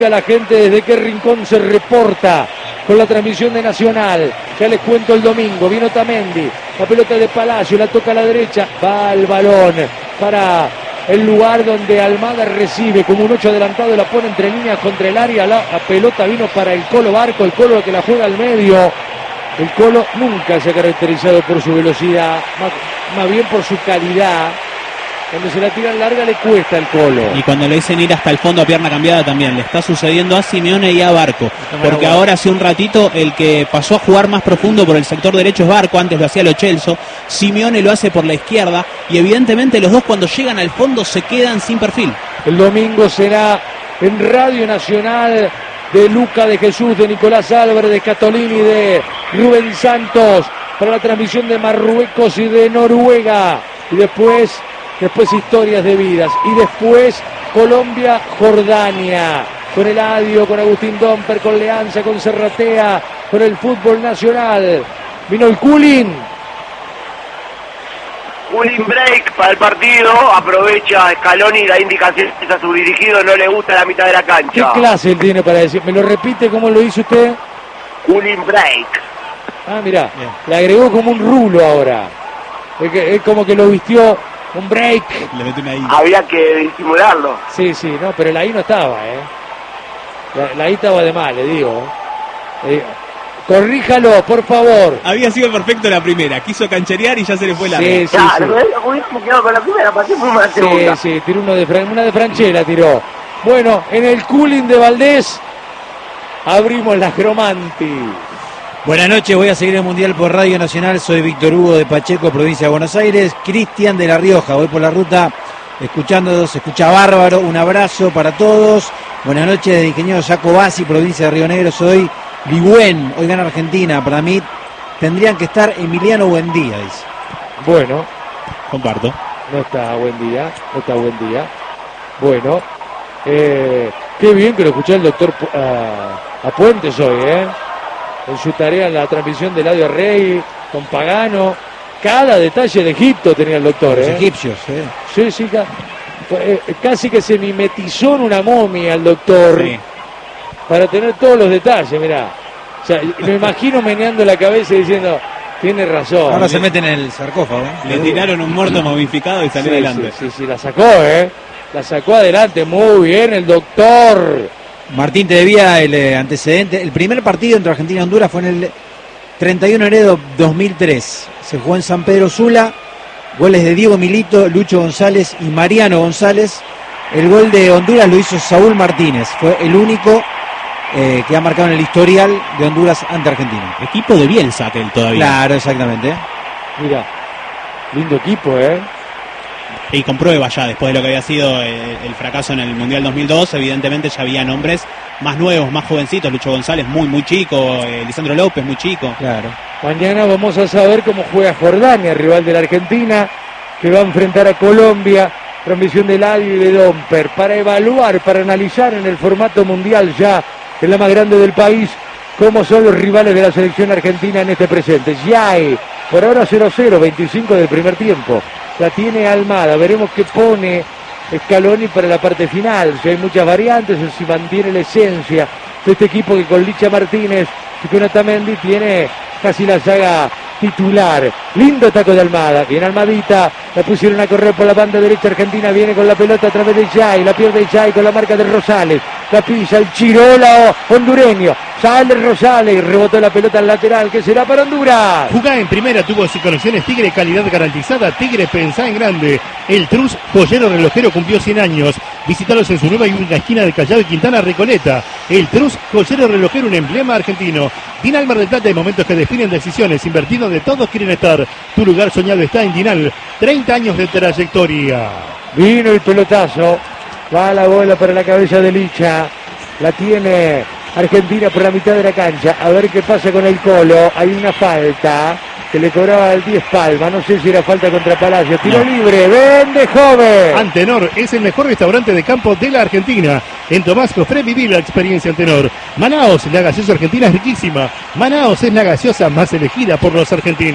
A la gente desde qué rincón se reporta con la transmisión de Nacional. Ya les cuento el domingo. Viene Otamendi, la pelota de Palacio, la toca a la derecha, va al balón para el lugar donde Almada recibe como un 8 adelantado, la pone entre líneas contra el área. La pelota vino para el Colo Barco, el Colo que la juega al medio. El Colo nunca se ha caracterizado por su velocidad, más bien por su calidad. Cuando se la tiran larga le cuesta al Colo. Y cuando le dicen ir hasta el fondo a pierna cambiada también. Le está sucediendo a Simeone y a Barco. Porque ahora hace un ratito el que pasó a jugar más profundo por el sector derecho es Barco. Antes lo hacía Lo Celso. Simeone lo hace por la izquierda. Y evidentemente los dos cuando llegan al fondo se quedan sin perfil. El domingo será en Radio Nacional de Luca de Jesús, de Nicolás Álvarez, de Catolini, de Rubén Santos. Para la transmisión de Marruecos y de Noruega. Y después historias de vidas, y después Colombia-Jordania, con Eladio, con Agustín Domper, con Leanza, con Serratea, con el fútbol nacional. Vino el cooling break para el partido, aprovecha Scaloni la indicación a su dirigido, no le gusta la mitad de la cancha. ¿Qué clase él tiene para decir? ¿Me lo repite cómo lo hizo usted? Cooling break. Ah, mirá, le agregó como un rulo ahora, es como que lo vistió. Un break. Le mete una I. Había que disimularlo. Sí, no, pero la I no estaba, La I estaba de mal, le digo. Corríjalo, por favor. Había sido perfecto la primera, quiso cancherear y ya se le fue la Sí. Claro, hubiésemos quedado con la primera, pasemos a la segunda. Sí, tiró una de Franchella, tiró. Bueno, en el cooling de Valdés, abrimos la Cromanti. Buenas noches, voy a seguir el Mundial por Radio Nacional, soy Víctor Hugo de Pacheco, provincia de Buenos Aires, Cristian de La Rioja, voy por la ruta escuchándolos, se escucha bárbaro, un abrazo para todos, buenas noches de ingeniero Jaco Bassi, provincia de Río Negro, soy Ligüen, hoy gana Argentina, para mí tendrían que estar Emiliano Buendía, dice. Bueno, comparto. No está Buendía. Bueno, qué bien que lo escuché el doctor a Puentes hoy, en su tarea en la transmisión de Eladio Rey, con Pagano, cada detalle de Egipto tenía el doctor. Los egipcios, Sí, casi que se mimetizó en una momia el doctor, para tener todos los detalles, mirá. O sea, me imagino meneando la cabeza y diciendo, tiene razón. Ahora se mete en el sarcófago. Le tiraron un muerto momificado y salió adelante. Sí, la sacó, la sacó adelante, muy bien el doctor. Martín, te debía el antecedente. El primer partido entre Argentina y Honduras fue en el 31 de enero de 2003. Se jugó en San Pedro Sula. Goles de Diego Milito, Lucho González y Mariano González. El gol de Honduras lo hizo Saúl Martínez. Fue el único que ha marcado en el historial de Honduras ante Argentina. Equipo de Bielsa aquel todavía. Claro, exactamente. Mira, lindo equipo, Y comprueba ya, después de lo que había sido el fracaso en el Mundial 2002, evidentemente ya había nombres más nuevos, más jovencitos. Lucho González muy chico, Lisandro López muy chico. Claro. Mañana vamos a saber cómo juega Jordania, rival de la Argentina, que va a enfrentar a Colombia. Transmisión de Eladio y de Domper, para evaluar, para analizar en el formato mundial ya, en la más grande del país, cómo son los rivales de la selección argentina en este presente. Ya hay, por ahora 0-0, 25 del primer tiempo. La tiene Almada, veremos qué pone Scaloni para la parte final, si hay muchas variantes o si mantiene la esencia de este equipo que con Licha Martínez y con Otamendi tiene casi la saga titular. Lindo taco de Almada, viene Almadita, la pusieron a correr por la banda derecha argentina, viene con la pelota a través de Jai, la pierde Jai con la marca de Rosales, la pisa el Chirola hondureño, sale Rosales y rebotó la pelota al lateral, que será para Honduras. Jugá en primera, tuvo y conexiones Tigre, calidad garantizada. Tigre, pensá en grande. El Trus, joyero relojero, cumplió 100 años. Visítalos en su nueva y única esquina de Callao y Quintana, Recoleta. El Trus, joyero relojero, un emblema argentino. Dinal Mar del Plata, hay momentos que definen decisiones, invertido donde todos quieren estar. Tu lugar soñado está en Dinal. 30 años de trayectoria. Vino el pelotazo, va la bola para la cabeza de Licha, la tiene Argentina por la mitad de la cancha, a ver qué pasa con el Colo. Hay una falta que le cobraba el 10 Palma, no sé si era falta contra Palacio, tiro libre, vende joven. Antenor es el mejor restaurante de campo de la Argentina. En Tomás Cofré viví la experiencia Antenor. Manaos, la gaseosa argentina es riquísima. Manaos es la gaseosa más elegida por los argentinos.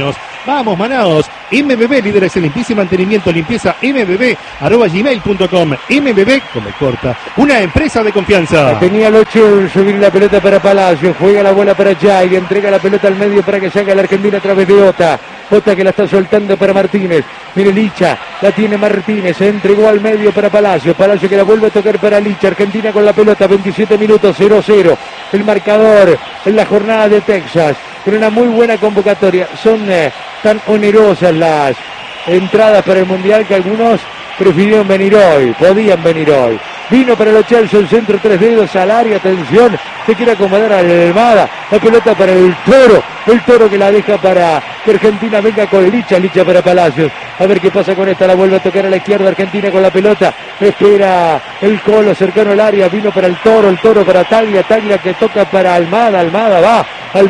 Vamos, Manaos. MBB, líderes en limpieza y mantenimiento, limpieza mbb@gmail.com. MBB, come corta, una empresa de confianza. Tenía el 8, subir la pelota para Palacio, juega la bola para Jai, entrega la pelota al medio para que salga la Argentina a través de Ota. Ota que la está soltando para Martínez. Mire Licha, la tiene Martínez, se entregó al medio para Palacio. Palacio que la vuelve a tocar para Licha. Argentina con la pelota, 27 minutos, 0-0. El marcador en la jornada de Texas. Con una muy buena convocatoria. Son tan onerosas las entradas para el Mundial que algunos prefirieron venir hoy, podían venir hoy. Vino para los Chelsea, el centro, 3 dedos al área, atención, se quiere acomodar a la Almada, la pelota para el Toro que la deja para que Argentina venga con Licha para Palacios, a ver qué pasa con esta, la vuelve a tocar a la izquierda, Argentina con la pelota, espera el Colo cercano al área, vino para el Toro para Taglia que toca para Almada va,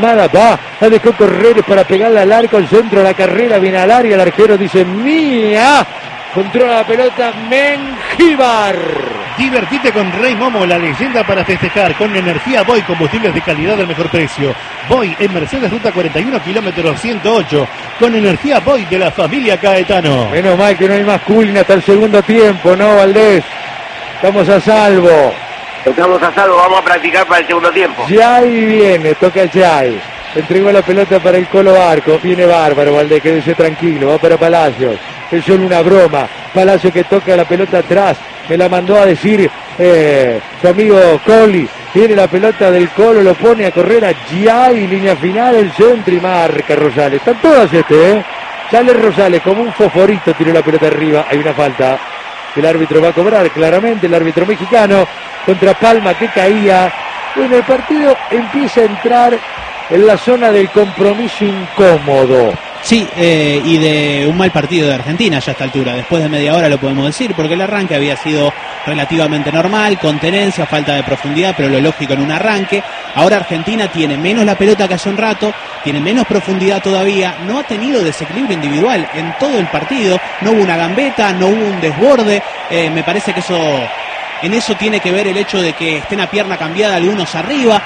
la dejó correr para pegarla al arco, el centro, la carrera, viene al área, el arquero dice mía, controla la pelota Mengíbar. Divertite con Rey Momo, la leyenda para festejar. Con energía Boy, combustibles de calidad al mejor precio. Boy en Mercedes, ruta 41, kilómetros 108. Con energía Boy de la familia Caetano. Menos mal que no hay más cooling hasta el segundo tiempo, ¿no, Valdés? Estamos a salvo. Vamos a practicar para el segundo tiempo. Jai viene, toca Jai. Entregó la pelota para el Colo Barco. Viene bárbaro, Valdés, quédese tranquilo. Va para Palacios. Es solo una broma. Palacios que toca la pelota atrás. Me la mandó a decir su amigo Coli. Viene la pelota del Colo, lo pone a correr a Jai. Línea final, el centro y marca Rosales. Están todas Sale Rosales como un fosforito, tiró la pelota arriba. Hay una falta. El árbitro va a cobrar claramente, el árbitro mexicano contra Palma que caía. Bueno, el partido empieza a entrar en la zona del compromiso incómodo. Sí, y de un mal partido de Argentina ya a esta altura. Después de media hora lo podemos decir, porque el arranque había sido relativamente normal, con tenencia, falta de profundidad, pero lo lógico en un arranque. Ahora Argentina tiene menos la pelota que hace un rato, tiene menos profundidad todavía, no ha tenido desequilibrio individual en todo el partido, no hubo una gambeta, no hubo un desborde, me parece que en eso tiene que ver el hecho de que estén a pierna cambiada algunos arriba.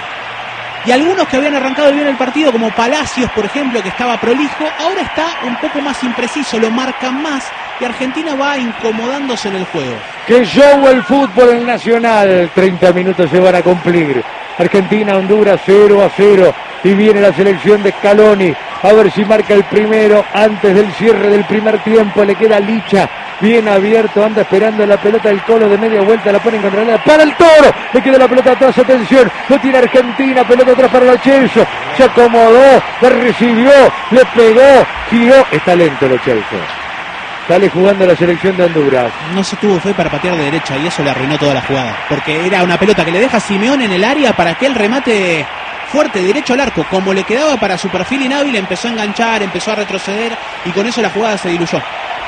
Y algunos que habían arrancado bien el partido, como Palacios, por ejemplo, que estaba prolijo, ahora está un poco más impreciso, lo marcan más y Argentina va incomodándose en el juego. ¡Qué show el fútbol en Nacional! 30 minutos se van a cumplir. Argentina, Honduras 0-0 y viene la selección de Scaloni. A ver si marca el primero antes del cierre del primer tiempo. Le queda Licha, bien abierto, anda esperando la pelota del Colo de media vuelta, la pone en contra para el Toro, le queda la pelota atrás, atención, lo tiene Argentina, pelota atrás para Lo Celso, se acomodó, la recibió, le pegó, giró, está lento Lo Celso. Sale jugando la selección de Honduras. No se tuvo fe para patear de derecha y eso le arruinó toda la jugada, porque era una pelota que le deja Simeone en el área para que él remate fuerte, derecho al arco, como le quedaba para su perfil inhábil, empezó a enganchar, empezó a retroceder y con eso la jugada se diluyó.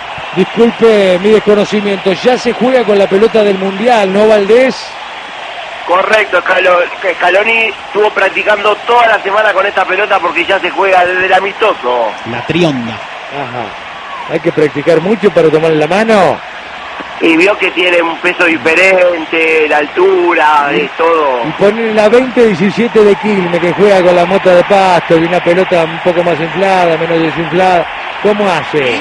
Disculpe mi desconocimiento, ya se juega con la pelota del Mundial, ¿no, Valdés? Correcto, Scaloni estuvo practicando toda la semana con esta pelota porque ya se juega desde el amistoso. La trionda. Ajá. Hay que practicar mucho para tomar la mano. Y vio que tiene un peso diferente, la altura, de todo. Y poner la 20-17 de Quilmes que juega con la mota de pasto y una pelota un poco más inflada, menos desinflada. ¿Cómo hace?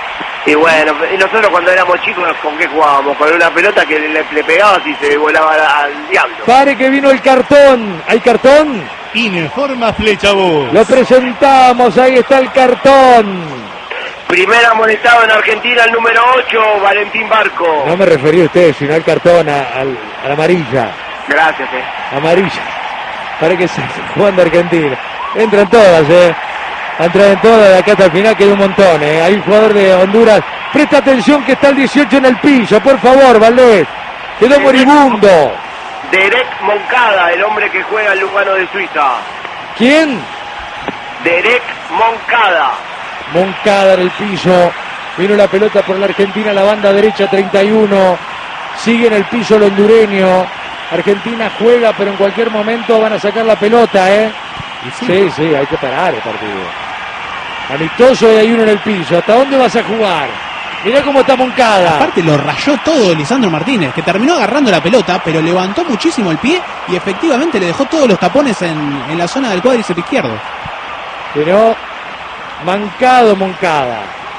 Y bueno, nosotros cuando éramos chicos, ¿con qué jugábamos? Con una pelota que le pegabas y se volaba al diablo. Pare que vino el cartón. ¿Hay cartón? Informa Flecha Voz. Lo presentamos, ahí está el cartón. Primer amonestado en Argentina, el número 8, Valentín Barco. No me referí a usted, sino al cartón, a la amarilla. Gracias, Amarilla. Para que se jugando Argentina. Entran todas, Entran todas de acá hasta el final, queda un montón, Hay un jugador de Honduras. Presta atención que está el 18 en el piso, por favor, Valdés. Quedó moribundo. Derek Moncada, el hombre que juega en Lugano de Suiza. ¿Quién? Derek Moncada. Moncada en el piso, vino la pelota por la Argentina, la banda derecha 31, sigue en el piso el hondureño, Argentina juega pero en cualquier momento van a sacar la pelota, Sí, hay que parar el partido. Amistoso y hay uno en el piso, ¿hasta dónde vas a jugar? Mirá cómo está Moncada. Aparte lo rayó todo Lisandro Martínez, que terminó agarrando la pelota, pero levantó muchísimo el pie y efectivamente le dejó todos los tapones en la zona del cuádriceps izquierdo. Pero Mancado Moncada.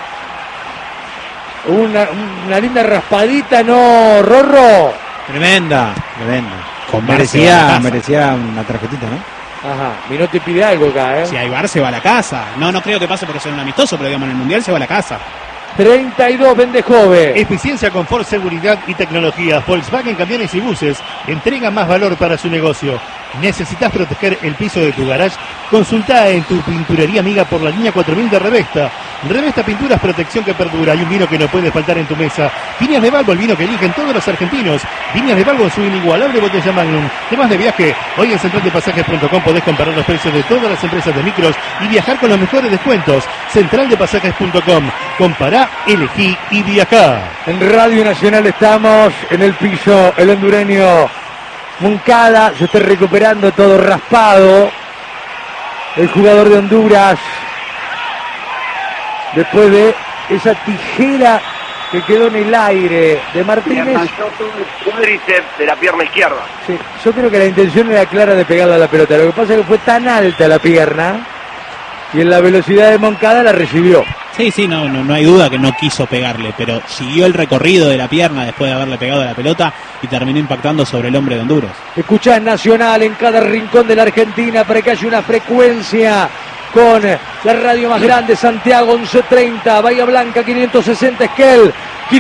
Una linda raspadita, ¿no, Rorro? Tremenda. Merecía una tarjetita, ¿no? Ajá, Minotti pide algo acá, ¿eh? Si hay VAR se va a la casa. No creo que pase por ser un amistoso, pero digamos en el Mundial se va a la casa. 32 Vendejove. Eficiencia, confort, seguridad y tecnología. Volkswagen Camiones y Buses entrega más valor para su negocio. ¿Necesitas proteger el piso de tu garage? Consulta en tu pinturería amiga por la línea 4000 de Revesta. Revesta Pinturas, protección que perdura. Hay un vino que no puede faltar en tu mesa. Viñas de Balbo, el vino que eligen todos los argentinos. Viñas de Balbo en su inigualable botella Magnum. Temas de viaje. Hoy en centraldepasajes.com podés comparar los precios de todas las empresas de micros y viajar con los mejores descuentos. Centraldepasajes.com. Compará, elegí y viajá. En Radio Nacional estamos en el piso, el hondureño Moncada se está recuperando, todo raspado. El jugador de Honduras, después de esa tijera que quedó en el aire de Martínez. Le arrancó todo el cuádriceps de la pierna izquierda. Sí, yo creo que la intención era clara de pegarle a la pelota. Lo que pasa es que fue tan alta la pierna y en la velocidad de Moncada la recibió. Sí, no hay duda que no quiso pegarle, pero siguió el recorrido de la pierna después de haberle pegado a la pelota y terminó impactando sobre el hombre de Honduras. Escuchás Nacional en cada rincón de la Argentina para que haya una frecuencia con la radio más grande, Santiago 1130, Bahía Blanca 560, Esquel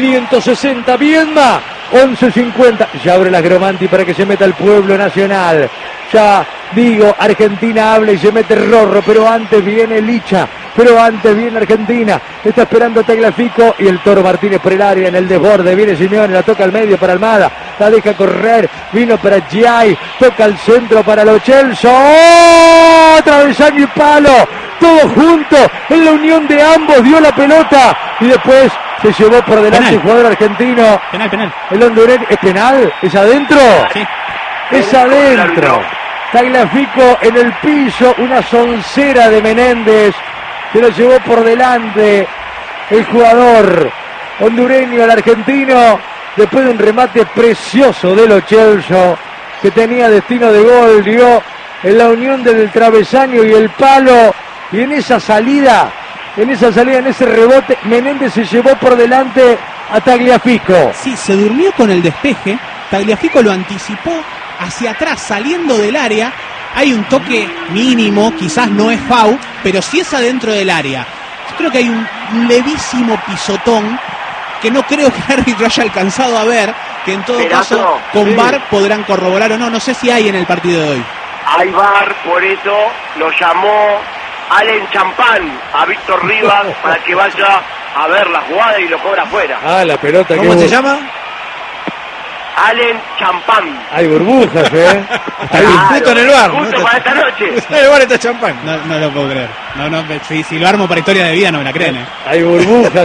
560, Viedma 1150. Ya abre la Gromanti para que se meta el pueblo nacional. Ya digo, Argentina habla y se mete Rorro, pero antes viene Licha, pero antes viene Argentina. Está esperando Tagliafico y el Toro Martínez por el área en el desborde. Viene Simeone, la toca al medio para Almada, la deja correr, vino para Giai, toca al centro para Lo Celso. ¡Oh! Travesaño y palo, todo junto en la unión de ambos, dio la pelota y después se llevó por delante Penal. el jugador argentino. Penal. El hondureño, ¿es penal? ¿Es adentro? Sí. Es adentro. Tagliafico en el piso, una soncera de Menéndez, se lo llevó por delante el jugador hondureño al argentino, después de un remate precioso de Lo Celso, que tenía destino de gol, dio en la unión del travesaño y el palo, y en esa salida, en ese rebote, Menéndez se llevó por delante a Tagliafico. Sí, se durmió con el despeje, Tagliafico lo anticipó hacia atrás, saliendo del área. Hay un toque mínimo, quizás no es foul, pero sí es adentro del área. Yo creo que hay un levísimo pisotón que no creo que el árbitro haya alcanzado a ver, que en todo caso con VAR podrán corroborar o no. No sé si hay en el partido de hoy. Hay VAR, por eso lo llamó Allen Champán a Víctor Rivas para que vaya a ver la jugada y lo cobra afuera. Ah, la pelota. ¿Cómo se llama? Allen Champán. Hay burbujas, Hay un puto en el bar. Justo para esta noche. En el bar está champán. No lo puedo creer. Si lo armo para historia de vida no me la creen. Hay burbujas,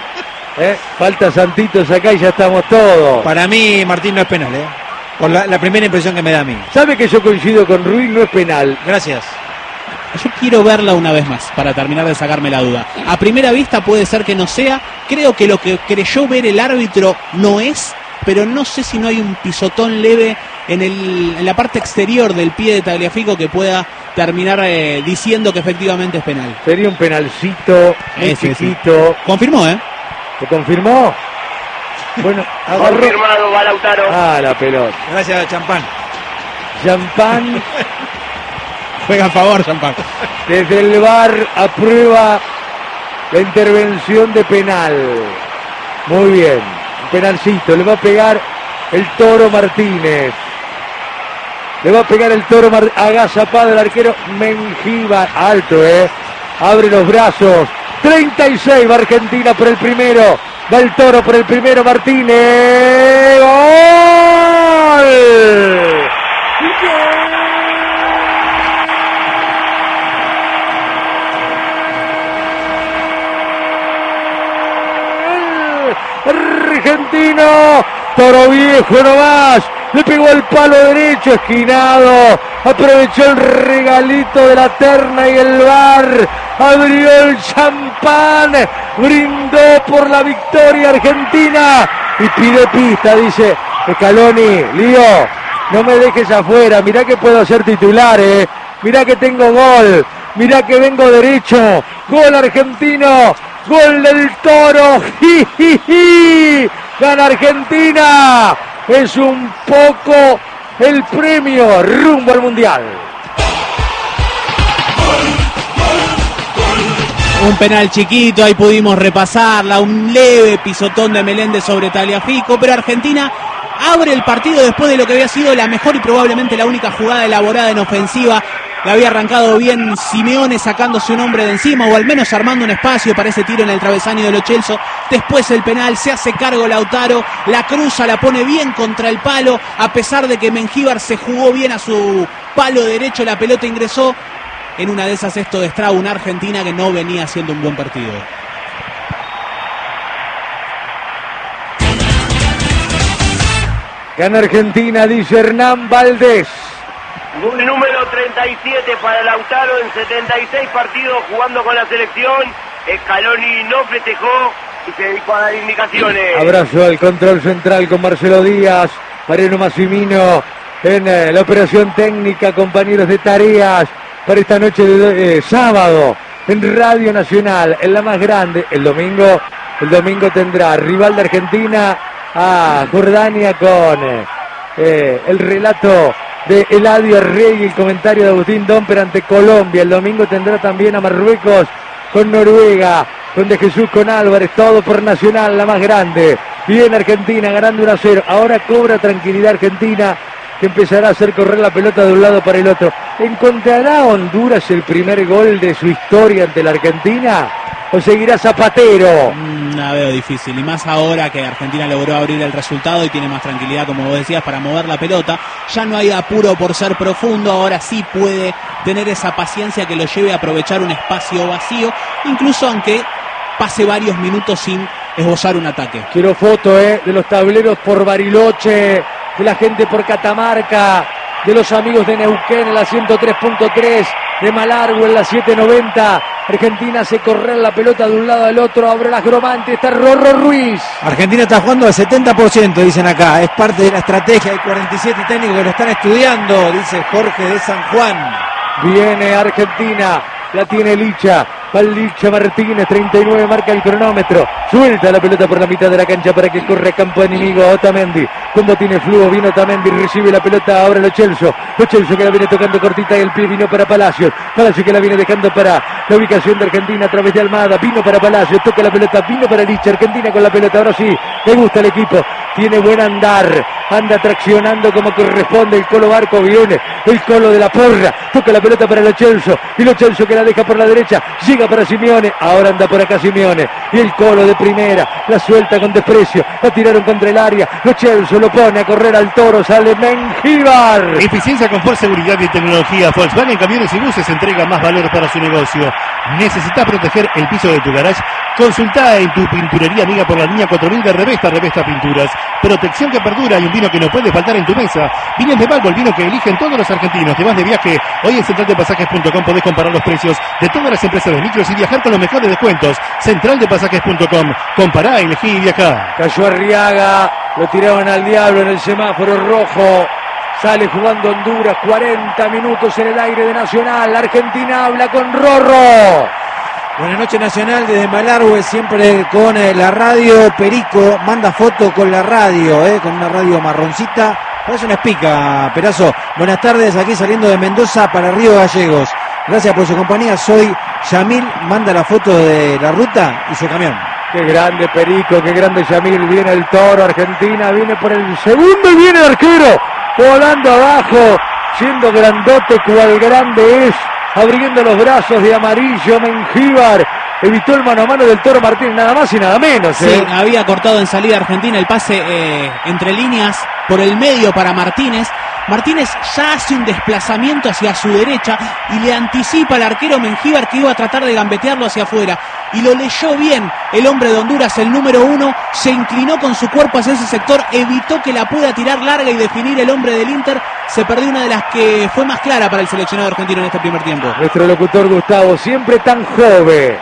Falta Santitos acá y ya estamos todos. Para mí, Martín, no es penal, Por la primera impresión que me da a mí. ¿Sabe que yo coincido con Ruiz? No es penal. Gracias. Yo quiero verla una vez más para terminar de sacarme la duda. A primera vista puede ser que no sea. Creo que lo que creyó ver el árbitro no es, pero no sé si no hay un pisotón leve en la parte exterior del pie de Tagliafico que pueda terminar diciendo que efectivamente es penal. Sería un penalcito muy chiquito. Sí. Confirmó, ¿Lo confirmó? Bueno, agarró. Confirmado, va Lautaro. Ah, la pelota. Gracias, champán. Champán. Juega a favor, Champán. Desde el VAR aprueba la intervención de penal. Muy bien. Un penalcito. Le va a pegar el Toro Martínez. Le va a pegar el Toro Martínez. Agazapado el arquero Mengíbar. Alto, Abre los brazos. 36 va Argentina por el primero. Va el Toro por el primero. Martínez. ¡Gol! Argentino, Toro viejo nomás, le pegó el palo derecho, esquinado, aprovechó el regalito de la terna y el VAR, abrió el champán, brindó por la victoria argentina y pide pista, dice Scaloni. Lío, no me dejes afuera, mirá que puedo ser titular, mirá que tengo gol, mirá que vengo derecho, Gol argentino, gol del Toro. Gana Argentina. Es un poco el premio rumbo al Mundial. Un penal chiquito, ahí pudimos repasarla, un leve pisotón de Meléndez sobre Tagliafico, pero Argentina abre el partido después de lo que había sido la mejor y probablemente la única jugada elaborada en ofensiva. La había arrancado bien Simeone sacándose un hombre de encima o al menos armando un espacio para ese tiro en el travesaño de Lo Celso. Después el penal, se hace cargo Lautaro, la cruza, la pone bien contra el palo, a pesar de que Mengíbar se jugó bien a su palo derecho, la pelota ingresó. En una de esas esto destraba una Argentina que no venía haciendo un buen partido. Gana Argentina, dice Hernán Valdés. Gol número 37 para Lautaro en 76 partidos jugando con la selección. Scaloni no festejó y se dedicó a dar indicaciones. Abrazo al control central con Marcelo Díaz, Mariano Massimino en la operación técnica, compañeros de tareas para esta noche de sábado en Radio Nacional, en la más grande. El domingo tendrá rival de Argentina a Jordania con el relato de Eladio Arregui, el comentario de Agustín Domper ante Colombia. El domingo tendrá también a Marruecos con Noruega, con De Jesús con Álvarez, todo por Nacional, la más grande. Bien Argentina ganando 1-0. Ahora cobra tranquilidad Argentina, que empezará a hacer correr la pelota de un lado para el otro. ¿Encontrará Honduras el primer gol de su historia ante la Argentina? ¿O seguirá Zapatero? La veo difícil, y más ahora que Argentina logró abrir el resultado y tiene más tranquilidad, como vos decías, para mover la pelota. Ya no hay apuro por ser profundo, ahora sí puede tener esa paciencia que lo lleve a aprovechar un espacio vacío, incluso aunque pase varios minutos sin esbozar un ataque. Quiero foto de los tableros por Bariloche, de la gente por Catamarca, de los amigos de Neuquén en la 103.3, de Malargüe en la 790. Argentina hace correr la pelota de un lado al otro, abre las Gromante, está Rorro Ruiz. Argentina está jugando al 70%, dicen acá. Es parte de la estrategia, hay 47 técnicos que lo están estudiando, dice Jorge de San Juan. Viene Argentina, la tiene Licha, va Licha Martínez, 39 marca el cronómetro, suelta la pelota por la mitad de la cancha para que corre a campo enemigo Otamendi, cuando tiene flujo, viene Otamendi, recibe la pelota ahora Lo Celso que la viene tocando cortita y el pie vino para Palacios que la viene dejando para la ubicación de Argentina a través de Almada, vino para Palacios, toca la pelota, vino para Licha, Argentina con la pelota, ahora sí, le gusta el equipo, tiene buen andar, anda traccionando como corresponde el Colo Barco, viene el Colo de la Porra, toca la pelota para Lo Celso, y Lo Celso que la deja por la derecha, llega para Simeone, ahora anda por acá Simeone, y el Colo de primera, la suelta con desprecio, la tiraron contra el área, Lo Celso lo pone a correr al Toro, sale Mengíbar. Eficiencia, confort, seguridad y tecnología. Volkswagen Camiones y Buses entrega más valor para su negocio. ¿Necesitas proteger el piso de tu garage? Consulta en tu pinturería amiga por la línea 4000 de Revesta Pinturas. Protección que perdura y un vino que no puede faltar en tu mesa. Vinos de Balbo, el vino que eligen todos los argentinos. Te vas de viaje, hoy en centraldepasajes.com podés comparar los precios de todas las empresas de micros y viajar con los mejores descuentos. Centraldepasajes.com, compará, elegí y viajá. Cayó Arriaga, lo tiraron al diablo en el semáforo rojo. Sale jugando Honduras, 40 minutos en el aire de Nacional. Argentina habla con Rorro. Buenas noches Nacional desde Malargüe, siempre con la radio. Perico manda foto con la radio, con una radio marroncita. Parece una espica, Perazo. Buenas tardes, aquí saliendo de Mendoza para Río Gallegos. Gracias por su compañía, soy Yamil, manda la foto de la ruta y su camión. Qué grande Perico, qué grande Yamil. Viene el Toro, Argentina, viene por el segundo y viene el arquero. Volando abajo, siendo grandote cual grande es, abriendo los brazos de amarillo Mengíbar, evitó el mano a mano del Toro Martínez, nada más y nada menos. Sí, había cortado en salida Argentina el pase entre líneas por el medio para Martínez. Martínez ya hace un desplazamiento hacia su derecha y le anticipa al arquero Mengíbar que iba a tratar de gambetearlo hacia afuera. Y lo leyó bien el hombre de Honduras, el número 1, se inclinó con su cuerpo hacia ese sector, evitó que la pueda tirar larga y definir el hombre del Inter. Se perdió una de las que fue más clara para el seleccionado argentino en este primer tiempo. Nuestro locutor Gustavo, siempre tan joven.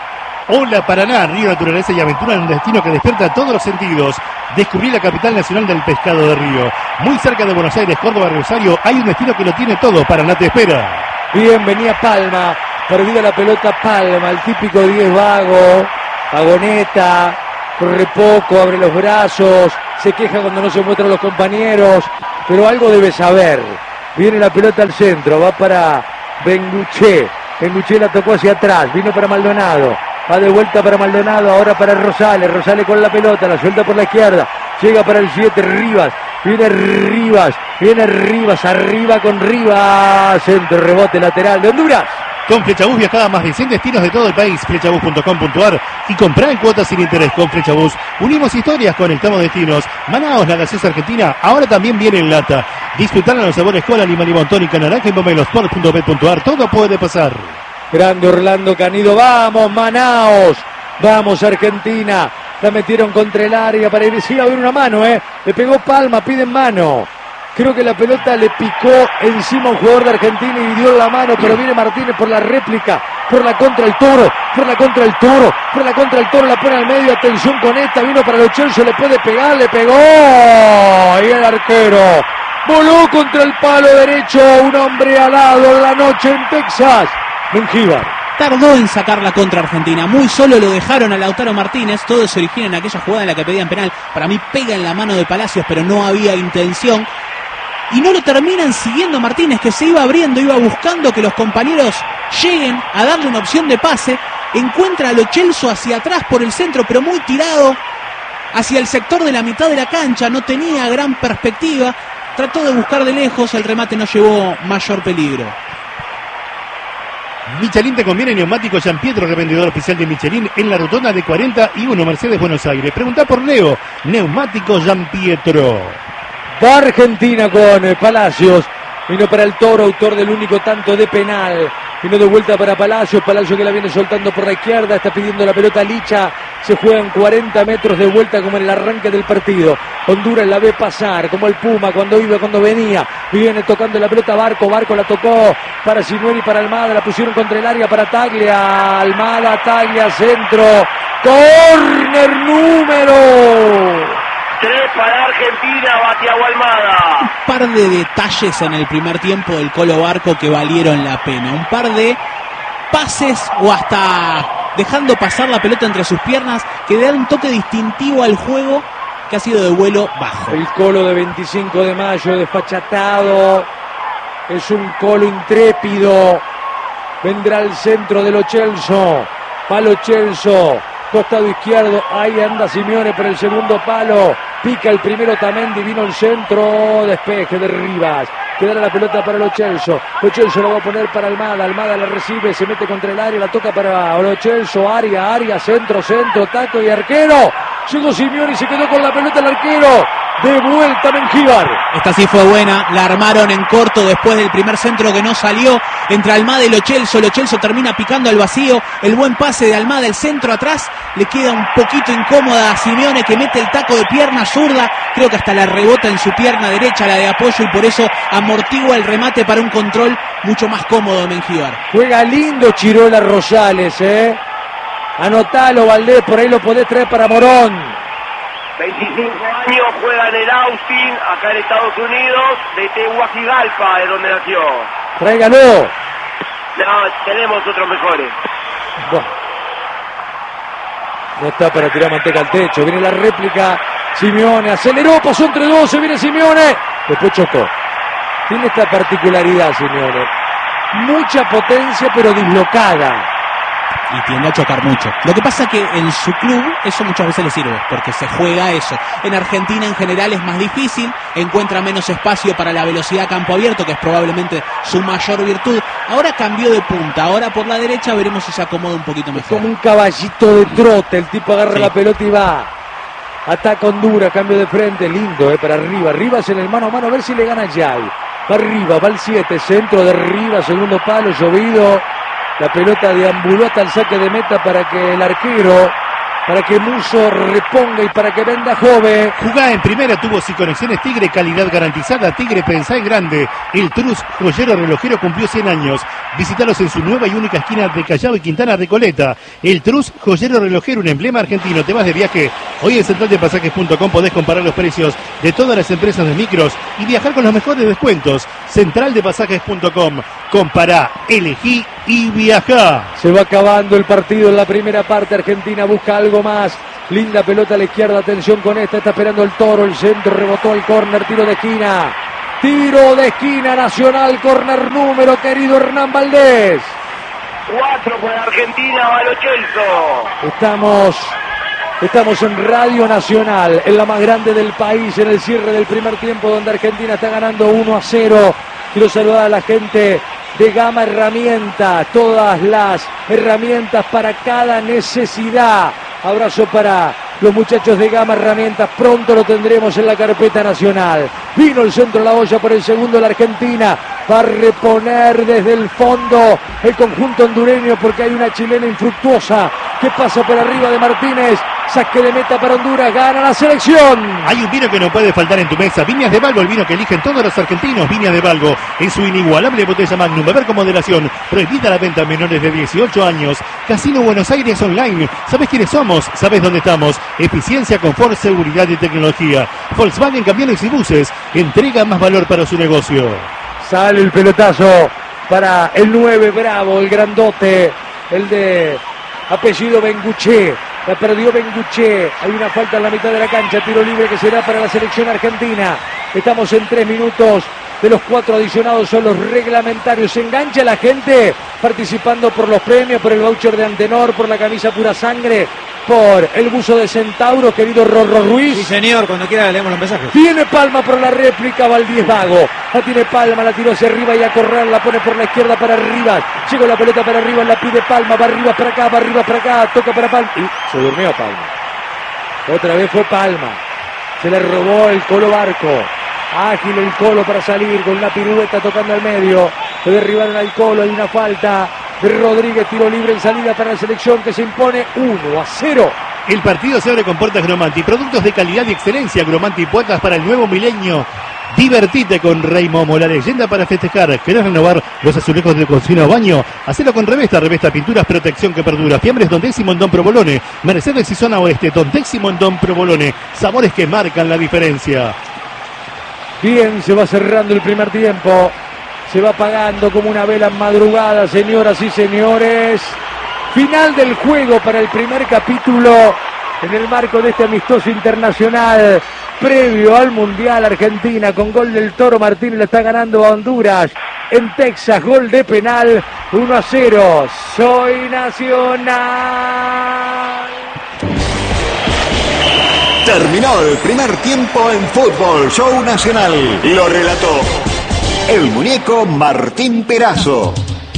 Hola Paraná, río, naturaleza y aventura en un destino que despierta todos los sentidos. Descubrí la capital nacional del pescado de río. Muy cerca de Buenos Aires, Córdoba, Rosario, hay un destino que lo tiene todo. Paraná te espera. Bienvenida Palma, perdida la pelota Palma, el típico 10 vago, vagoneta, corre poco, abre los brazos, se queja cuando no se muestran los compañeros, pero algo debe saber. Viene la pelota al centro, va para Benguché, Benguché la tocó hacia atrás, vino para Maldonado, va de vuelta para Maldonado, ahora para Rosales, Rosales con la pelota, la suelta por la izquierda, llega para el 7, Rivas, viene Rivas, arriba con Rivas, centro, rebote lateral de Honduras. Con Flechabús viajaba a más de 100 destinos de todo el país. Flechabús.com.ar y comprá en cuotas sin interés con Flechabús. Unimos historias, conectamos destinos. Manaos, la gaseosa argentina, ahora también viene en lata. Disfrutarán los sabores cola, limón, limón, tónica, naranja y pomelo. Sport.bet.ar, todo puede pasar. Grande Orlando Canido, vamos Manaos, vamos Argentina. La metieron contra el área para ir, sí, a ver una mano, le pegó Palma, piden mano. Creo que la pelota le picó encima a un jugador de Argentina y dio la mano, pero viene Martínez por la réplica, por la contra el Toro, la pone al medio, atención con esta, vino para Lo Celso, le puede pegar, le pegó, y el arquero voló contra el palo derecho, un hombre alado en la noche en Texas, Mengíbar. Tardó en sacar la contra Argentina, muy solo lo dejaron a Lautaro Martínez, todo se origina en aquella jugada en la que pedían penal, para mí pega en la mano de Palacios, pero no había intención. Y no lo terminan siguiendo Martínez, que se iba abriendo, iba buscando que los compañeros lleguen a darle una opción de pase. Encuentra a Lo Celso hacia atrás por el centro, pero muy tirado hacia el sector de la mitad de la cancha. No tenía gran perspectiva. Trató de buscar de lejos, el remate no llevó mayor peligro. Michelin te conviene neumático Gian Pietro, revendedor oficial de Michelin en la rotonda de 41 Mercedes Buenos Aires. Preguntá por Leo, neumático Gian Pietro. Va Argentina con Palacios, vino para el Toro, autor del único tanto de penal, vino de vuelta para Palacios, Palacios que la viene soltando por la izquierda, está pidiendo la pelota Licha, se juegan 40 metros de vuelta como en el arranque del partido. Honduras la ve pasar, como el Puma, cuando iba, cuando venía, viene tocando la pelota Barco la tocó para Sinueri, para Almada, la pusieron contra el área para Taglia, Almada, Taglia, centro, córner número 3 para Argentina, Batiago Almada. Un par de detalles en el primer tiempo del Colo Barco que valieron la pena. Un par de pases o hasta dejando pasar la pelota entre sus piernas que dan un toque distintivo al juego que ha sido de vuelo bajo. El Colo de 25 de mayo, desfachatado. Es un Colo intrépido. Vendrá al centro de Lo Celso. Palo Celso. Costado izquierdo, ahí anda Simeone por el segundo palo, pica el primero Tamendi, vino el centro, despeje de Rivas, quedará la pelota para Lo Celso, Lo Celso lo va a poner para Almada, Almada la recibe, se mete contra el área, la toca para Lo Celso, área, centro, taco y arquero, llegó Simeone y se quedó con la pelota el arquero, de vuelta Mengíbar. Esta sí fue buena, la armaron en corto después del primer centro que no salió, entre Almada y Lo Celso termina picando al vacío, el buen pase de Almada, el centro atrás, le queda un poquito incómoda a Simeone que mete el taco de pierna zurda, creo que hasta la rebota en su pierna derecha, la de apoyo, y por eso amortigua el remate para un control mucho más cómodo de Mengíbar. Juega lindo Chirola Rosales, anotalo Valdés, por ahí lo podés traer para Morón. 25 años, juega en el Austin, acá en Estados Unidos, de Tehuajigalpa, de donde nació. Tráigalo. No, tenemos otros mejores. Bueno. No está para tirar manteca al techo. Viene la réplica. Simeone aceleró, pasó entre dos, se viene Simeone. Después chocó. Tiene esta particularidad Simeone. Mucha potencia pero dislocada. Y tiende a chocar mucho. Lo que pasa que en su club eso muchas veces le sirve, porque se juega eso. En Argentina en general es más difícil, encuentra menos espacio para la velocidad a campo abierto, que es probablemente su mayor virtud. Ahora cambió de punta, ahora por la derecha veremos si se acomoda un poquito mejor. Como un caballito de trote, el tipo agarra la pelota y va. Ataca Honduras, cambio de frente, lindo, para arriba. Rivas en el mano a mano, a ver si le gana Yay. Va arriba, va el 7, centro de Rivas, segundo palo, llovido. La pelota deambuló hasta el saque de meta para que el arquero, para que Musso reponga y para que venda Jove. Jugá en primera, tubos y conexiones Tigre, calidad garantizada. Tigre, pensá en grande. El Trus joyero relojero cumplió 100 años. Visítalos en su nueva y única esquina de Callao y Quintana Recoleta. El Trus joyero relojero, un emblema argentino. ¿Te vas de viaje? Hoy en centraldepasajes.com podés comparar los precios de todas las empresas de micros y viajar con los mejores descuentos. Centraldepasajes.com. Compará, elegí y viajá. Se va acabando el partido en la primera parte. Argentina busca algo más. Linda pelota a la izquierda, atención con esta, está esperando el Toro, el centro, rebotó el córner, tiro de esquina. Tiro de esquina, Nacional, córner número, querido Hernán Valdés. 4 para Argentina, va Lo Celso. Estamos en Radio Nacional, en la más grande del país, en el cierre del primer tiempo, donde Argentina está ganando 1-0. Quiero saludar a la gente de Gama Herramientas, todas las herramientas para cada necesidad. Abrazo para los muchachos de Gama Herramientas, pronto lo tendremos en la carpeta nacional. Vino el centro de la olla por el segundo de la Argentina, va a reponer desde el fondo el conjunto hondureño porque hay una chilena infructuosa que pasa por arriba de Martínez. Saque de meta para Honduras, gana la selección. Hay un vino que no puede faltar en tu mesa. Viñas de Valgo, el vino que eligen todos los argentinos. Viñas de Valgo, en su inigualable botella Magnum. Beber con moderación. Prohibida la venta a menores de 18 años. Casino Buenos Aires Online. ¿Sabes quiénes somos? ¿Sabes dónde estamos? Eficiencia, confort, seguridad y tecnología. Volkswagen Camiones y Buses. Entrega más valor para su negocio. Sale el pelotazo para el 9 Bravo, el grandote, el de apellido Benguché. La perdió Benguché. Hay una falta en la mitad de la cancha. Tiro libre que será para la selección argentina. Estamos en 3 minutos. De los 4 adicionados son los reglamentarios. Se engancha la gente participando por los premios, por el voucher de Antenor, por la camisa Pura Sangre, por el buzo de Centauro, querido Rorro Ruiz. Sí, señor, cuando quiera leemos los mensajes. Tiene Palma por la réplica, Valdés Vago. La tiene Palma, la tiró hacia arriba y a correr, la pone por la izquierda para Rivas. Llegó la pelota para arriba, la pide Palma, va arriba para acá, va arriba para acá, toca para Palma. Y se durmió Palma. Otra vez fue Palma. Se le robó el Colo Barco. Ágil el Colo para salir con una pirueta tocando al medio. Le derribaron al Colo, hay una falta de Rodríguez, tiro libre en salida para la selección que se impone 1-0. El partido se abre con puertas Gromanti, productos de calidad y excelencia. Gromanti, puertas para el nuevo milenio. Divertite con Rey Momo, la leyenda para festejar. ¿Querés renovar los azulejos de cocina o baño? Hacelo con Revesta Pinturas, protección que perdura. Fiambres Don Décimo en Don Provolone, Mercedes y Zona Oeste, Don Décimo en Don Provolone. Sabores que marcan la diferencia. Bien, se va cerrando el primer tiempo. Se va apagando como una vela en madrugada, señoras y señores. Final del juego para el primer capítulo en el marco de este amistoso internacional previo al Mundial. Argentina con gol del Toro Martínez le está ganando a Honduras en Texas, gol de penal, 1-0. Soy Nacional. Terminó el primer tiempo en Fútbol Show Nacional. Lo relató el muñeco Martín Perazo.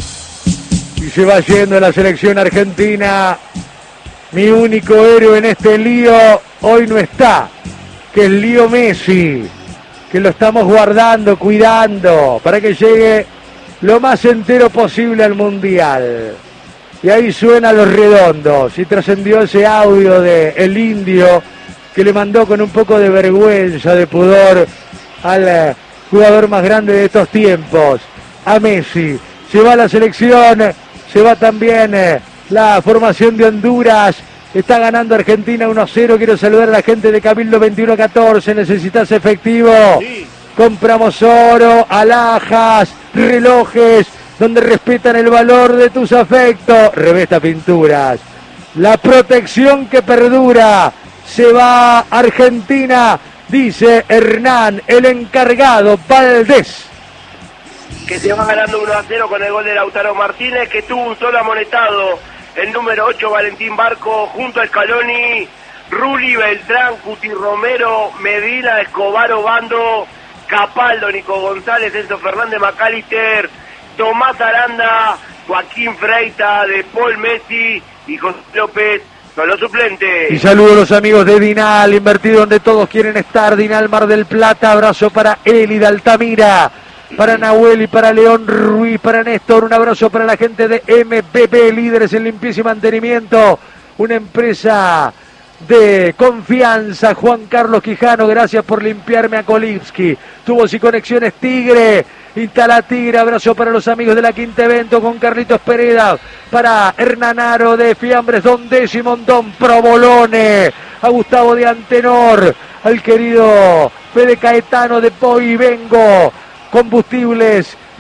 Y se va yendo la selección argentina. Mi único héroe en este lío hoy no está, que es Lío Messi, que lo estamos guardando, cuidando, para que llegue lo más entero posible al Mundial. Y ahí suenan Los Redondos, y trascendió ese audio de El Indio, que le mandó con un poco de vergüenza, de pudor, al jugador más grande de estos tiempos, a Messi. Se va la selección, se va también la formación de Honduras. Está ganando Argentina 1-0. Quiero saludar a la gente de Cabildo 2114. ¿Necesitas efectivo? Sí. Compramos oro, alhajas, relojes, donde respetan el valor de tus afectos. Revesta Pinturas. La protección que perdura. Se va Argentina, dice Hernán, el encargado, Valdés. Que se va ganando 1-0 con el gol de Lautaro Martínez, que tuvo un solo amonestado, el número 8 Valentín Barco, junto a Scaloni, Rulli, Beltrán, Cuti Romero, Medina, Escobar, Obando, Capaldo, Nico González, Enzo Fernández, McAllister, Tomás Aranda, Joaquín Freita, De Paul, Messi y José López. Son los suplentes. Y saludo a los amigos de Dinal, invertido donde todos quieren estar. Dinal Mar del Plata, abrazo para Eli de Altamira, para Nahuel y para León Ruiz, para Néstor. Un abrazo para la gente de MPP, líderes en limpieza y mantenimiento. Una empresa de confianza. Juan Carlos Quijano, gracias por limpiarme a Kolipski. Tubos y conexiones Tigre. Instala Tigre, abrazo para los amigos de la Quinta Evento con Carlitos Pereda, para Hernanaro de Fiambres, Don Décimo, Don Provolone, a Gustavo de Antenor, al querido Fede Caetano de Poi Vengo, Combustibles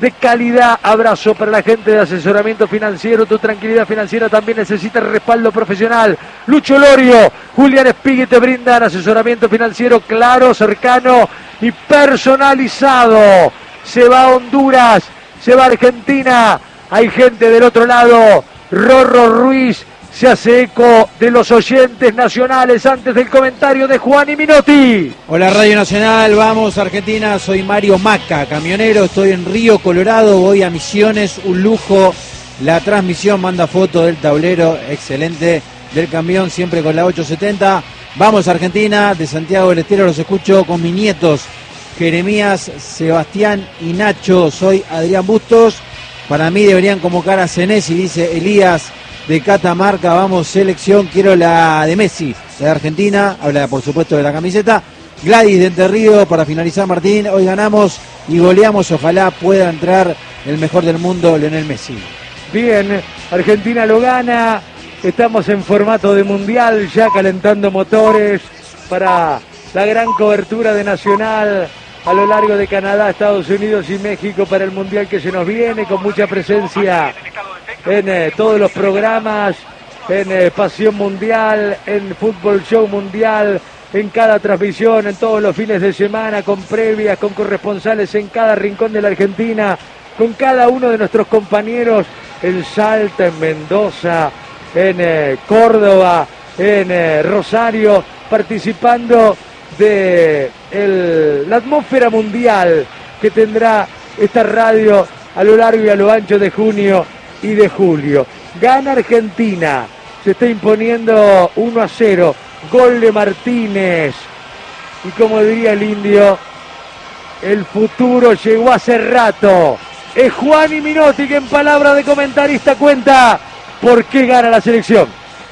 de calidad. Abrazo para la gente de asesoramiento financiero. Tu tranquilidad financiera también necesita respaldo profesional. Lucho Lorio, Julián Espigui te brindan asesoramiento financiero claro, cercano y personalizado. Se va a Honduras, se va a Argentina. Hay gente del otro lado. Rorro Ruiz se hace eco de los oyentes nacionales antes del comentario de Juan y Minotti. Hola Radio Nacional, vamos Argentina, soy Mario Maca, camionero, estoy en Río Colorado, voy a Misiones, un lujo. La transmisión manda foto del tablero, excelente, del camión, siempre con la 870. Vamos Argentina, de Santiago del Estero los escucho con mis nietos, Jeremías, Sebastián y Nacho. Soy Adrián Bustos. Para mí deberían convocar a Senesi, dice Elías de Catamarca. Vamos selección, quiero la de Messi, la de Argentina, habla por supuesto de la camiseta. Gladys de Entre Ríos, para finalizar Martín, hoy ganamos y goleamos, ojalá pueda entrar el mejor del mundo, Lionel Messi. Bien, Argentina lo gana, estamos en formato de mundial, ya calentando motores para la gran cobertura de Nacional a lo largo de Canadá, Estados Unidos y México para el mundial que se nos viene, con mucha presencia en todos los programas, en Pasión Mundial, en Fútbol Show Mundial, en cada transmisión, en todos los fines de semana, con previas, con corresponsales en cada rincón de la Argentina, con cada uno de nuestros compañeros en Salta, en Mendoza, en Córdoba, en Rosario, participando de la atmósfera mundial que tendrá esta radio a lo largo y a lo ancho de junio y de julio. Gana Argentina, se está imponiendo 1-0, gol de Martínez, y como diría el indio, el futuro llegó hace rato. Es Juan y Minotti que en palabra de comentarista cuenta por qué gana la selección.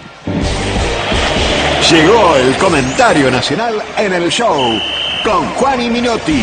Llegó el comentario nacional en el show con Juan y Minotti.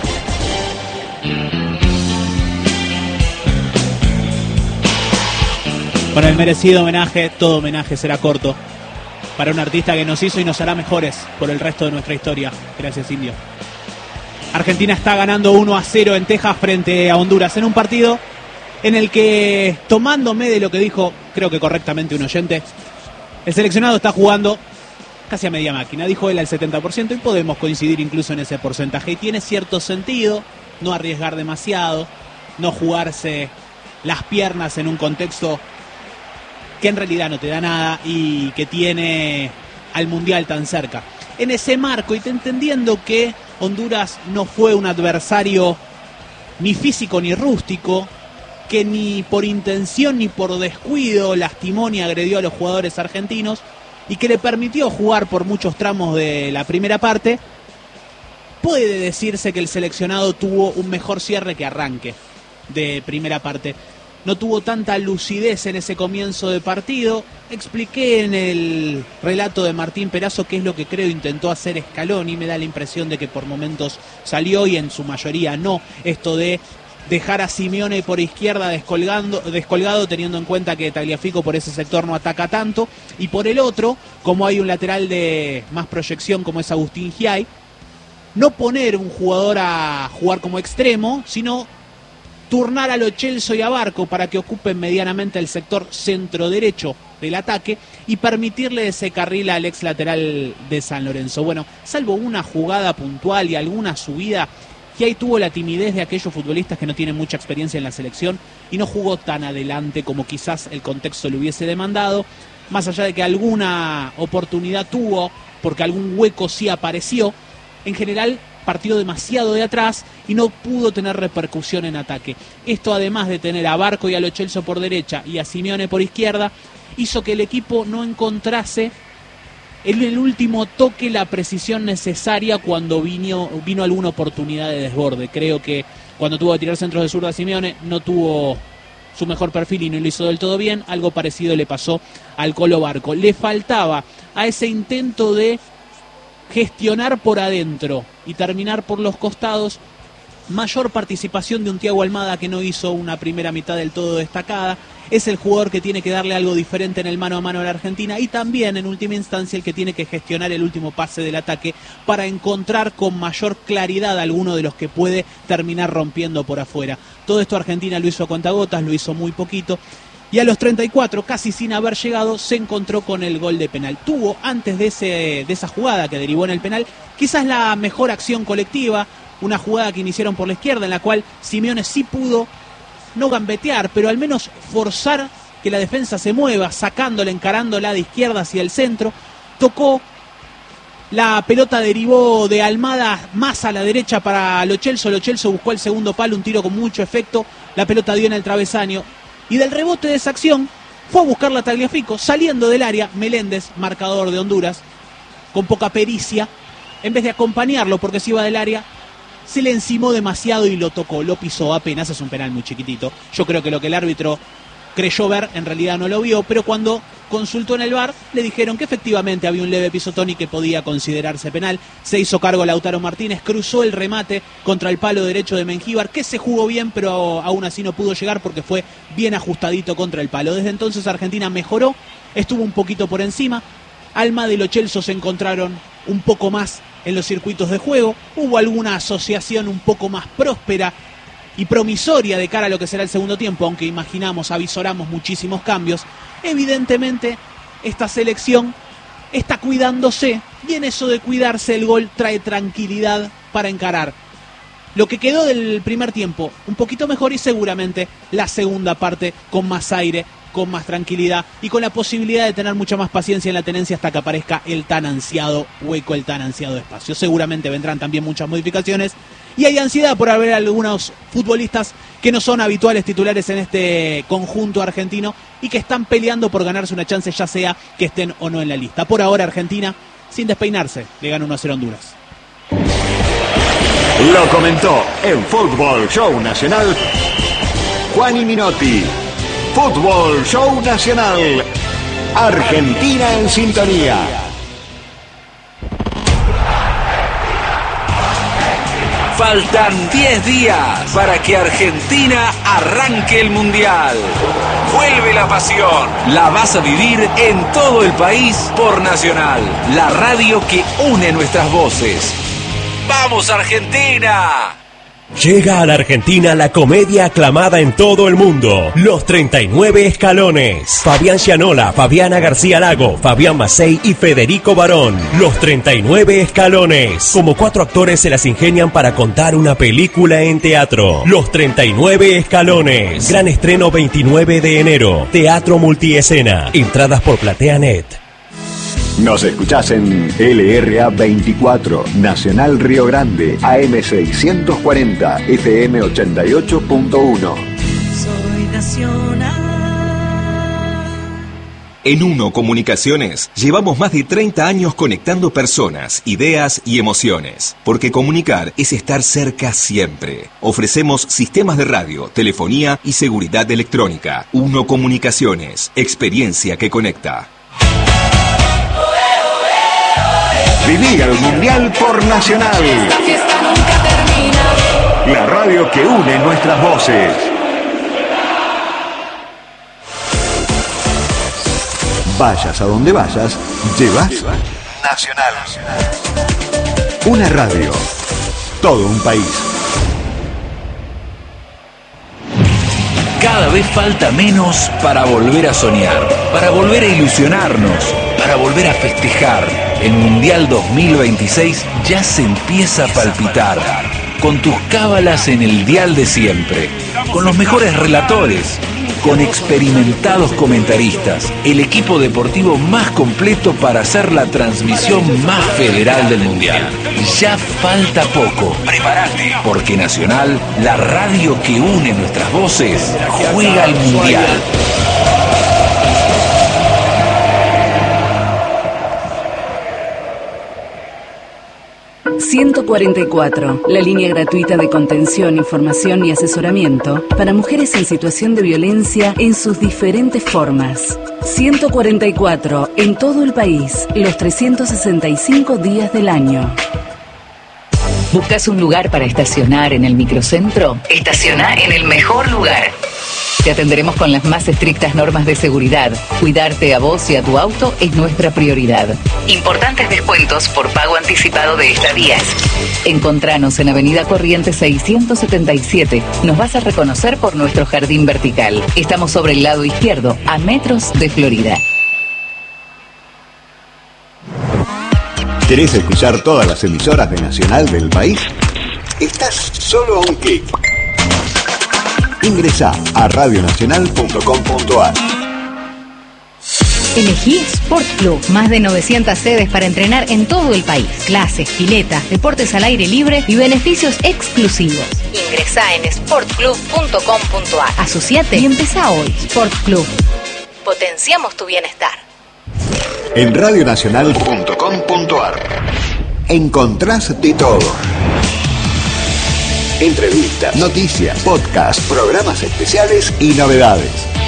Con el merecido homenaje, todo homenaje será corto para un artista que nos hizo y nos hará mejores por el resto de nuestra historia. Gracias, Indio. Argentina está ganando 1-0 en Texas frente a Honduras en un partido en el que, tomándome de lo que dijo, creo que correctamente un oyente, el seleccionado está jugando casi a media máquina, dijo él al 70%, y podemos coincidir incluso en ese porcentaje, y tiene cierto sentido no arriesgar demasiado, no jugarse las piernas en un contexto que en realidad no te da nada y que tiene al Mundial tan cerca. En ese marco, y entendiendo que Honduras no fue un adversario ni físico ni rústico, que ni por intención ni por descuido lastimó ni agredió a los jugadores argentinos, y que le permitió jugar por muchos tramos de la primera parte, puede decirse que el seleccionado tuvo un mejor cierre que arranque de primera parte. No tuvo tanta lucidez en ese comienzo de partido. Expliqué en el relato de Martín Perazo qué es lo que creo intentó hacer Scaloni. Me da la impresión de que por momentos salió y en su mayoría no. Esto de dejar a Simeone por izquierda descolgado, teniendo en cuenta que Tagliafico por ese sector no ataca tanto, y por el otro, como hay un lateral de más proyección como es Agustín Giai, no poner un jugador a jugar como extremo, sino turnar a Lo Celso y a Barco para que ocupen medianamente el sector centro derecho del ataque y permitirle ese carril al ex lateral de San Lorenzo. Bueno, salvo una jugada puntual y alguna subida, que ahí tuvo la timidez de aquellos futbolistas que no tienen mucha experiencia en la selección y no jugó tan adelante como quizás el contexto le hubiese demandado, más allá de que alguna oportunidad tuvo, porque algún hueco sí apareció. En general partió demasiado de atrás y no pudo tener repercusión en ataque. Esto, además de tener a Barco y a Lo Celso por derecha y a Simeone por izquierda, hizo que el equipo no encontrase en el último toque la precisión necesaria cuando vino alguna oportunidad de desborde. Creo que cuando tuvo que tirar centros de zurda Simeone no tuvo su mejor perfil y no lo hizo del todo bien. Algo parecido le pasó al Colo Barco. Le faltaba a ese intento de gestionar por adentro y terminar por los costados mayor participación de un Thiago Almada que no hizo una primera mitad del todo destacada. Es el jugador que tiene que darle algo diferente en el mano a mano a la Argentina y también en última instancia el que tiene que gestionar el último pase del ataque para encontrar con mayor claridad a alguno de los que puede terminar rompiendo por afuera. Todo esto Argentina lo hizo a cuentagotas, lo hizo muy poquito. Y a los 34, casi sin haber llegado, se encontró con el gol de penal. Tuvo, antes de esa jugada que derivó en el penal, quizás la mejor acción colectiva, una jugada que iniciaron por la izquierda, en la cual Simeone sí pudo, no gambetear, pero al menos forzar que la defensa se mueva, sacándola, encarándola de izquierda hacia el centro. Tocó, la pelota derivó de Almada más a la derecha para Lo Celso. Lo Celso buscó el segundo palo, un tiro con mucho efecto, la pelota dio en el travesaño. Y del rebote de esa acción fue a buscar la Tagliafico, saliendo del área. Meléndez, marcador de Honduras, con poca pericia, en vez de acompañarlo porque se iba del área, se le encimó demasiado y lo tocó, lo pisó apenas. Es un penal muy chiquitito. Yo creo que lo que el árbitro creyó ver en realidad no lo vio, pero cuando consultó en el VAR le dijeron que efectivamente había un leve pisotón y que podía considerarse penal. Se hizo cargo Lautaro Martínez, cruzó el remate contra el palo derecho de Mengíbar, que se jugó bien, pero aún así no pudo llegar porque fue bien ajustadito contra el palo. Desde entonces Argentina mejoró, estuvo un poquito por encima. Almada y Lo Celso se encontraron un poco más en los circuitos de juego, hubo alguna asociación un poco más próspera y promisoria de cara a lo que será el segundo tiempo, aunque avisoramos muchísimos cambios. Evidentemente esta selección está cuidándose y en eso de cuidarse el gol trae tranquilidad para encarar lo que quedó del primer tiempo un poquito mejor y seguramente la segunda parte con más aire, con más tranquilidad y con la posibilidad de tener mucha más paciencia en la tenencia hasta que aparezca el tan ansiado hueco, el tan ansiado espacio. Seguramente vendrán también muchas modificaciones y hay ansiedad por haber algunos futbolistas que no son habituales titulares en este conjunto argentino y que están peleando por ganarse una chance, ya sea que estén o no en la lista. Por ahora Argentina, sin despeinarse, le gana 1-0 a Honduras. Lo comentó en Fútbol Show Nacional Juani Minotti. Fútbol Show Nacional. Argentina en sintonía. Faltan 10 días para que Argentina arranque el Mundial. Vuelve la pasión. La vas a vivir en todo el país por Nacional, la radio que une nuestras voces. ¡Vamos, Argentina! Llega a la Argentina la comedia aclamada en todo el mundo, Los 39 Escalones. Fabián Gianola, Fabiana García Lago, Fabián Macei y Federico Barón. Los 39 Escalones. Como 4 actores se las ingenian para contar una película en teatro. Los 39 Escalones. Gran estreno 29 de enero. Teatro Multiescena. Entradas por PlateaNet. Nos escuchás en LRA 24, Nacional Río Grande, AM 640, FM 88.1. Soy Nacional. En Uno Comunicaciones llevamos más de 30 años conectando personas, ideas y emociones. Porque comunicar es estar cerca siempre. Ofrecemos sistemas de radio, telefonía y seguridad electrónica. Uno Comunicaciones, experiencia que conecta. Viví el Mundial por Nacional. Esta fiesta nunca termina. La radio que une nuestras voces. Vayas a donde vayas, llevas Nacional. Una radio, todo un país. Cada vez falta menos para volver a soñar, para volver a ilusionarnos, para volver a festejar. El Mundial 2026 ya se empieza a palpitar, con tus cábalas en el dial de siempre, con los mejores relatores, con experimentados comentaristas, el equipo deportivo más completo para hacer la transmisión más federal del Mundial. Ya falta poco. Prepárate, porque Nacional, la radio que une nuestras voces, juega al Mundial. 144, la línea gratuita de contención, información y asesoramiento para mujeres en situación de violencia en sus diferentes formas. 144, en todo el país, los 365 días del año. ¿Buscas un lugar para estacionar en el microcentro? Estaciona en el mejor lugar. Te atenderemos con las más estrictas normas de seguridad. Cuidarte a vos y a tu auto es nuestra prioridad. Importantes descuentos por pago anticipado de estadías. Encontranos en Avenida Corrientes 677. Nos vas a reconocer por nuestro jardín vertical. Estamos sobre el lado izquierdo, a metros de Florida. ¿Querés escuchar todas las emisoras de Nacional del país? Estás solo a un clic. Ingresá a radionacional.com.ar. Elegí Sport Club. Más de 900 sedes para entrenar en todo el país. Clases, piletas, deportes al aire libre y beneficios exclusivos. Ingresá en sportclub.com.ar. Asociate y empezá hoy. Sport Club. Potenciamos tu bienestar. En radionacional.com.ar encontrás de todo. Entrevistas, noticias, podcasts, programas especiales y novedades.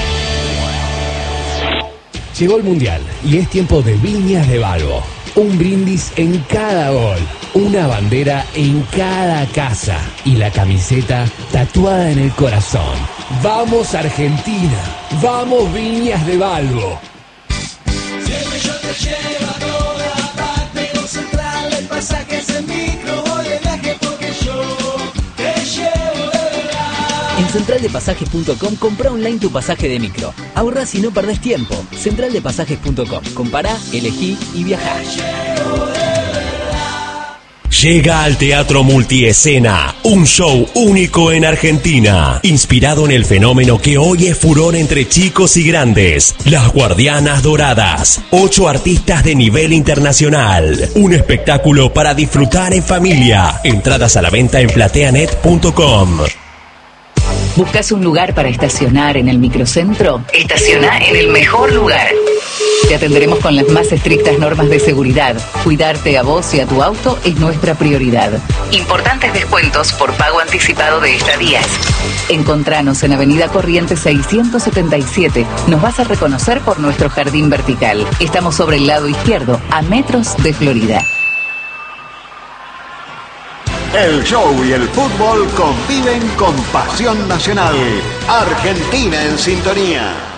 Llegó el Mundial y es tiempo de Viñas de Balbo. Un brindis en cada gol, una bandera en cada casa y la camiseta tatuada en el corazón. ¡Vamos Argentina! ¡Vamos Viñas de Balbo! Siempre yo te llevo a toda parte, con Central de Pasajes en micro, voy de viaje porque yo te llevo de verdad. En centraldepasajes.com compra online tu pasaje de micro. Ahorrás y no perdés tiempo. Centraldepasajes.com. Compará, elegí y viajá. Llega al Teatro Multiescena, un show único en Argentina, inspirado en el fenómeno que hoy es furor entre chicos y grandes, Las Guardianas Doradas, 8 artistas de nivel internacional, un espectáculo para disfrutar en familia, entradas a la venta en plateanet.com. ¿Buscas un lugar para estacionar en el microcentro? Estaciona en el mejor lugar. Te atenderemos con las más estrictas normas de seguridad. Cuidarte a vos y a tu auto es nuestra prioridad. Importantes descuentos por pago anticipado de estadías. Encontranos en Avenida Corrientes 677. Nos vas a reconocer por nuestro jardín vertical. Estamos sobre el lado izquierdo, a metros de Florida. El show y el fútbol conviven con pasión nacional. Argentina en sintonía.